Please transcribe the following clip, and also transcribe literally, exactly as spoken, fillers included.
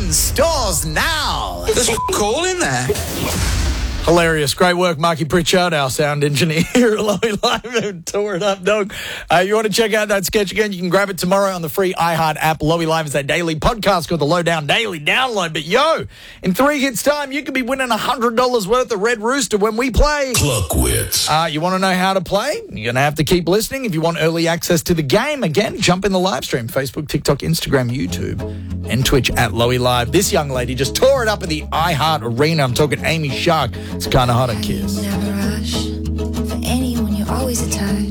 in stores now. There's coal in there. Hilarious. Great work, Marky Pritchard, our sound engineer here at Lowy Live. Tore it up, dog. Uh, you want to check out that sketch again? You can grab it tomorrow on the free iHeart app. Lowy Live is our daily podcast called the Lowdown Daily Download. But yo, in three hits time, you could be winning one hundred dollars worth of Red Rooster when we play Cluckwits. Uh, you want to know how to play? You're going to have to keep listening. If you want early access to the game, again, jump in the live stream. Facebook, TikTok, Instagram, YouTube, and Twitch at Lowy Live. This young lady just tore it up in the iHeart Arena. I'm talking Amy Shark. It's kind of hot at Kiss. Never rush. For anyone, you're always a touch.